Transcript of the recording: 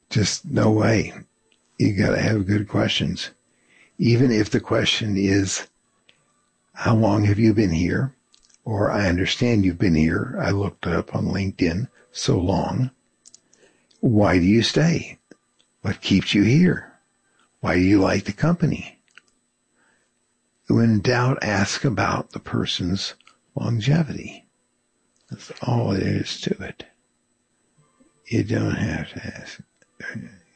Just no way. You got to have good questions. Even if the question is, how long have you been here? Or I understand you've been here. I looked it up on LinkedIn. So long. Why do you stay? What keeps you here? Why do you like the company? When in doubt, ask about the person's longevity. That's all it is to it. You don't have to ask.